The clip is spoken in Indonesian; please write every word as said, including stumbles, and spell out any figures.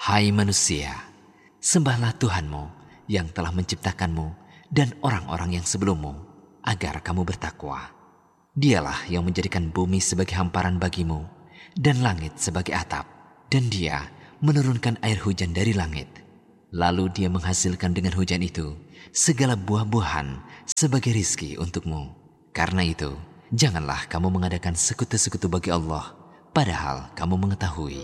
Hai manusia, sembahlah Tuhanmu yang telah menciptakanmu dan orang-orang yang sebelummu, agar kamu bertakwa. Dialah yang menjadikan bumi sebagai hamparan bagimu dan langit sebagai atap, dan Dia menurunkan air hujan dari langit. Lalu Dia menghasilkan dengan hujan itu segala buah-buahan sebagai rizki untukmu. Karena itu, janganlah kamu mengadakan sekutu-sekutu bagi Allah, padahal kamu mengetahui